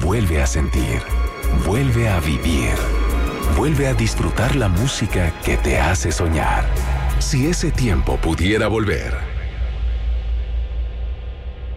vuelve a sentir, vuelve a vivir, vuelve a disfrutar la música que te hace soñar. Si ese tiempo pudiera volver,